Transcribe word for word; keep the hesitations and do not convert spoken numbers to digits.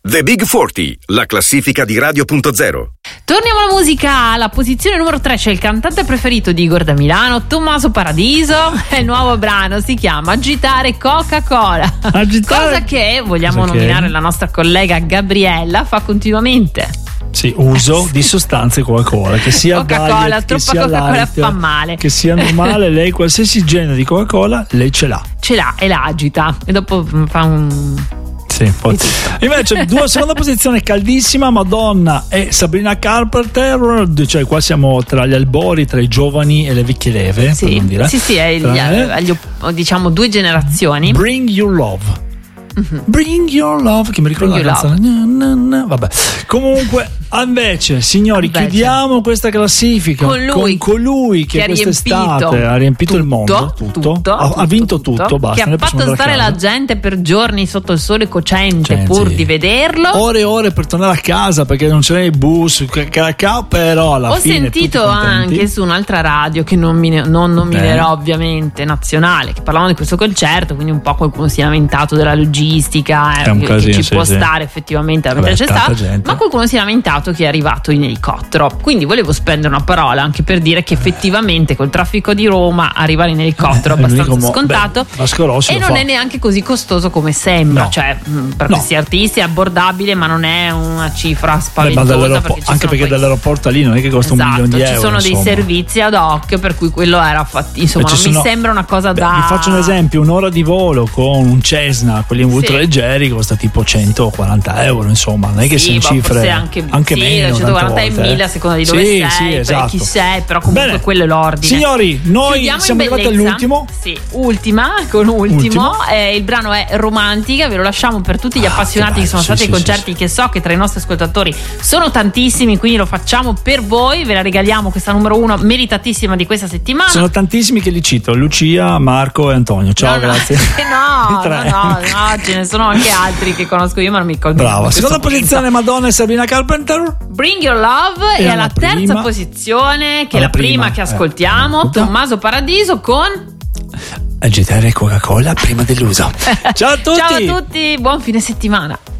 The Big quaranta, la classifica di Radio punto zero. Torniamo alla musica. Alla posizione numero tre c'è il cantante preferito di Igor da Milano, Tommaso Paradiso. E il nuovo brano si chiama Agitare Coca-Cola. Agitare... Cosa che vogliamo Cosa nominare che... la nostra collega Gabriella fa continuamente. Sì, uso di sostanze Coca-Cola, che sia Coca-Cola, diet, troppa che sia Coca-Cola light, fa male. che sia normale, lei qualsiasi genere di Coca-Cola lei ce l'ha. Ce l'ha e la agita e dopo fa un... Sì, poi. Invece due, seconda posizione caldissima, Madonna e Sabrina Carpenter, cioè qua siamo tra gli albori, tra i giovani e le vecchie leve, sì, per non dire. Sì, sì, è tra, gli, gli, diciamo due generazioni. Bring Your Love. Mm-hmm. Bring Your Love, che mi ricorda la canzone. Na, na, na. Vabbè. Comunque, invece, signori, invece. chiudiamo questa classifica con lui, con colui che, che quest'estate ha riempito tutto, il mondo, tutto, tutto, ha, tutto, ha vinto tutto, tutto, basta, che ha fatto stare la gente per giorni sotto il sole cocente cioè, pur sì. di vederlo. Ore e ore per tornare a casa perché non c'era il bus, però alla Ho fine sentito anche su un'altra radio che non, mi, non nominerò ovviamente, nazionale, che parlavano di questo concerto, quindi un po' qualcuno si è lamentato della logistica, eh, che, casino, che ci sì, può sì. stare effettivamente mentre c'è stato, gente. Ma qualcuno si è lamentato che è arrivato in elicottero, quindi volevo spendere una parola anche per dire che effettivamente col traffico di Roma arrivare in elicottero è abbastanza come, scontato beh, e non fa. è neanche così costoso come sembra, no. cioè per no. questi artisti è abbordabile, ma non è una cifra spaventosa. Beh, perché anche perché poi... dall'aeroporto lì non è che costa esatto, un milione di euro, ci sono insomma. dei servizi ad hoc per cui quello era fatto, insomma non sono... mi sembra una cosa beh, da... Vi faccio un esempio, un'ora di volo con un Cessna, quelli ultraleggeri, sì. costa tipo centoquaranta euro, insomma, non è che sì, sono cifre anche, anche sì, meno, centoquaranta e mille a seconda di dove sì, sei, sì, esatto. chi sei, però comunque Bene. quello è l'ordine. Signori, noi Chiudiamo siamo arrivati all'ultimo. Sì, ultima con ultimo, ultimo. Eh, il brano è Romantica, ve lo lasciamo per tutti gli ah, appassionati che, che sono sì, stati ai sì, concerti sì, che so che tra i nostri ascoltatori sono tantissimi, quindi lo facciamo per voi, ve la regaliamo questa numero uno meritatissima di questa settimana. Sono tantissimi che li cito, Lucia, Marco e Antonio. Ciao, no, grazie. No, no, no, no, ce ne sono anche altri che conosco io, ma non mi ricordo. Brava. Seconda posizione Madonna e Sabrina Carpenter. Bring Your Love. E, e alla terza prima, posizione, che è la prima, prima che ascoltiamo, eh, Tommaso Paradiso con Agitare Coca-Cola prima dell'uso. Ciao a tutti. Ciao a tutti, buon fine settimana.